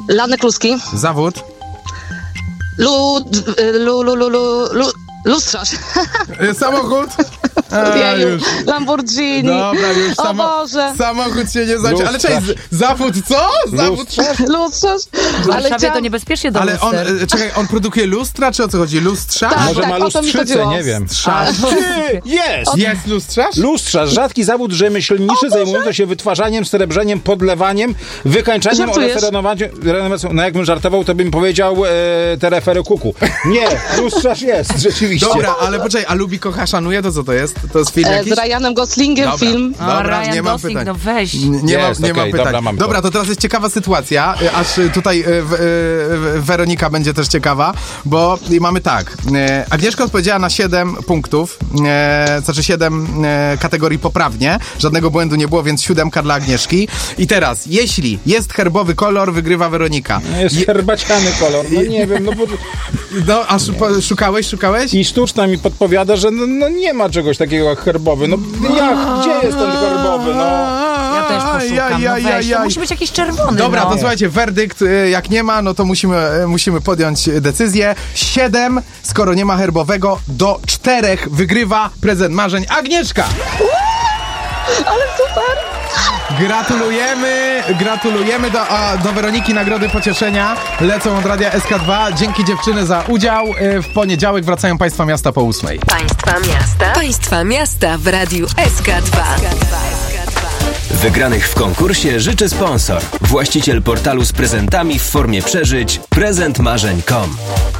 Lanek Kluski. Zawód. Lustrarz. Samochód. Jeju, Lamborghini. Dobra, już O Boże. samochód się nie zaczął. Ale cześć, zawód co? Lustrarz. W Warszawie to niebezpiecznie do Ale on, luster. czekaj, on produkuje lustra, czy o co chodzi? Lustrza? Tak. Może ma o to mi lustrzycę, chodziło. nie wiem. Jest! Jest lustrarz? Lustrarz, rzadki zawód rzemieślniczy zajmujący się wytwarzaniem, srebrzeniem, podlewaniem, wykańczaniem Żartujesz? oraz renowacją. No jakbym żartował, to bym powiedział terefery kuku. Nie, lustrarz jest, rzeczywiście. Dobra, ale poczekaj, a lubi, kocha, szanuje, to co to jest? To jest film jakiś? Z Ryanem Goslingiem Dobra. film. Dobra, Ryan nie mam Gosling, pytań. no weź. Nie Jest, mam okej, pytań. dobra, mam to. Dobra, to teraz jest ciekawa sytuacja, aż tutaj Weronika będzie też ciekawa, bo mamy tak. Agnieszka odpowiedziała na 7 punktów, znaczy 7 kategorii poprawnie. Żadnego błędu nie było, więc 7 dla Agnieszki. I teraz, jeśli jest herbowy kolor, wygrywa Weronika. No jest herbaciany kolor, no nie wiem, no bo... No, a szukałeś? I sztuczna mi podpowiada, że no nie ma czegoś takiego jak herbowy. No jak? Gdzie jest ten herbowy? No. Ja też poszukam, no weź. To musi być jakiś czerwony, Dobra, no. to słuchajcie, werdykt jak nie ma, no to musimy podjąć decyzję. 7, skoro nie ma herbowego, do 4 wygrywa prezent marzeń Agnieszka! Ale super. Gratulujemy do Weroniki nagrody pocieszenia. Lecą od Radia SK2. Dzięki dziewczyny za udział. W poniedziałek wracają Państwa Miasta po 8. Państwa miasta w Radiu SK2. Wygranych w konkursie życzy sponsor. Właściciel portalu z prezentami w formie przeżyć prezentmarzeń.com.